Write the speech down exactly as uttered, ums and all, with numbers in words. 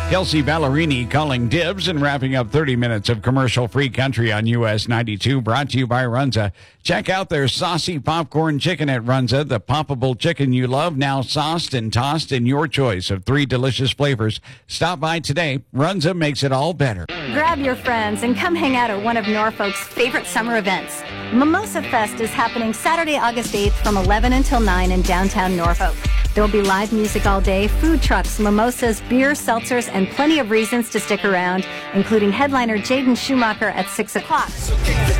Kelsey Ballerini calling dibs and wrapping up thirty minutes of commercial-free country on U S ninety-two, brought to you by Runza. Check out their saucy popcorn chicken at Runza, the poppable chicken you love, now sauced and tossed in your choice of three delicious flavors. Stop by today. Runza makes it all better. Grab your friends and come hang out at one of Norfolk's favorite summer events. Mimosa Fest is happening Saturday, August eighth from eleven until nine in downtown Norfolk. There will be live music all day, food trucks, mimosas, beer, seltzers, and plenty of reasons to stick around, including headliner Jaden Schumacher at six o'clock.